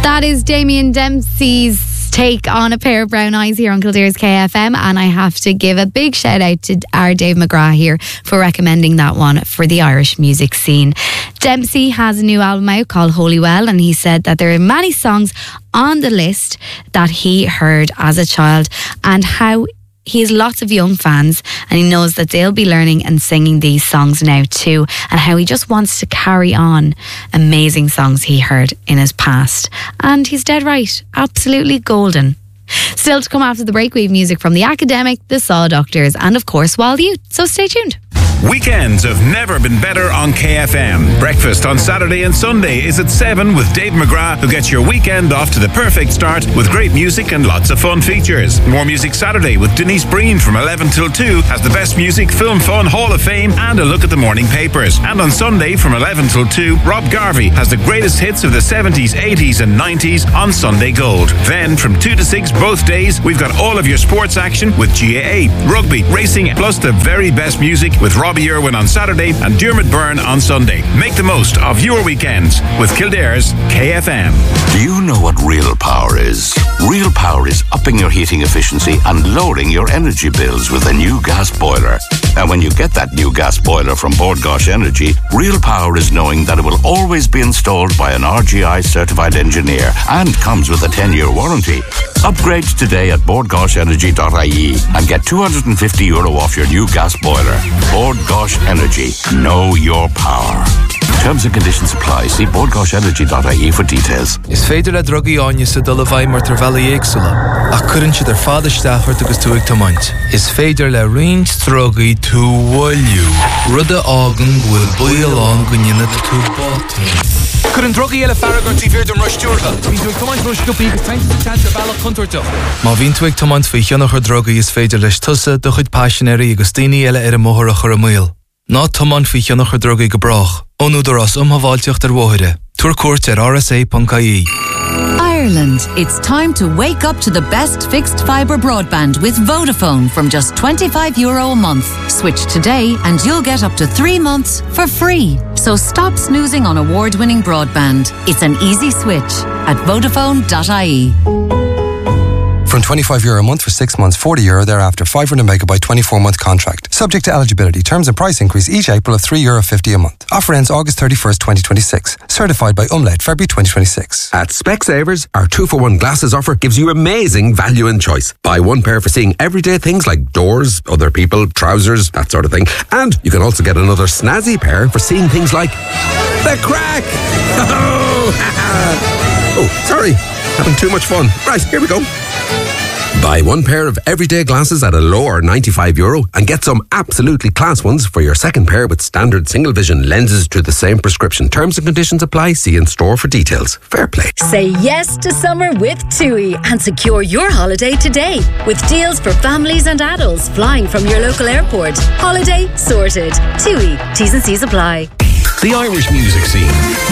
That is Damien Dempsey's take on A Pair of Brown Eyes here on Kildare's KFM, and I have to give a big shout out to our Dave McGrath here for recommending that one for the Irish music scene. Dempsey has a new album out called Holy Well, and he said that there are many songs on the list that he heard as a child, and how he has lots of young fans and he knows that they'll be learning and singing these songs now too, and how he just wants to carry on amazing songs he heard in his past. And he's dead right. Absolutely golden. Still to come after the break, we have music from The Academic, The Saw Doctors, and of course Wild Youth. So stay tuned. Weekends have never been better on KFM. Breakfast on Saturday and Sunday is at 7 with Dave McGrath, who gets your weekend off to the perfect start with great music and lots of fun features. More Music Saturday with Denise Breen from 11 till 2 has the best music, film, fun, Hall of Fame and a look at the morning papers. And on Sunday from 11 till 2, Rob Garvey has the greatest hits of the 70s, 80s and 90s on Sunday Gold. Then from 2 to 6 both days, we've got all of your sports action with GAA, rugby, racing, plus the very best music with Robbie Irwin on Saturday and Dermot Byrne on Sunday. Make the most of your weekends with Kildare's KFM. Do you know what real power is? Real power is upping your heating efficiency and lowering your energy bills with a new gas boiler. And when you get that new gas boiler from Bord Gáis Energy, real power is knowing that it will always be installed by an RGI certified engineer and comes with a 10-year warranty. Upgrade today at bordgaisenergy.ie and get €250 off your new gas boiler. Bord Gáis Energy. Know your power. Terms and conditions apply. See bordgaisenergy.ie for details. Is féidir le drogaí áine sa dul a bhaid mar tar bheala éagsúla. Ach cuireann siad ar fad isteach hurtt agus tú ag tomaint. Is féidir le roinnt drogaí tú bhfuilliú. Rud a ágan bhfuil buíoll an go nionad tú bátaí. Cuireann drogaí eile farragar tí bhéir dom roistúrtha. Bhín tú ag tomaint roisciúpaí agus taint sa teanta bailach chuntartach. Má bhín tú ag tomaint faoi cheannach ar drogaí is féidir leis tusa do chuid passionéirí agus daoine eile ar a móthar a chur a míl. Ná tomaint faoi cheannach ar drogaí go brach. Ónúdar as umhaváilteocht ar bmhóire. Tuair cuairt ar rsa.ie. Ireland, it's time to wake up to the best fixed fibre broadband with Vodafone from just €25 a month. Switch today and you'll get up to 3 months for free. So stop snoozing on award-winning broadband. It's an easy switch at Vodafone.ie. From €25 a month for 6 months, €40 thereafter, 500 megabyte 24-month contract. Subject to eligibility. Terms and price increase each April of €3.50 a month. Offer ends August 31st, 2026. Certified by Umlaut, February 2026. At Specsavers, our 2-for-1 glasses offer gives you amazing value and choice. Buy one pair for seeing everyday things like doors, other people, trousers, that sort of thing. And you can also get another snazzy pair for seeing things like the crack. Oh, sorry. Having too much fun. Right, here we go. Buy one pair of everyday glasses at a lower €95 and get some absolutely class ones for your second pair with standard single vision lenses to the same prescription. Terms and conditions apply. See in store for details. Fair play. Say yes to summer with TUI and secure your holiday today with deals for families and adults flying from your local airport. Holiday sorted. TUI. T's and C's apply. The Irish music scene.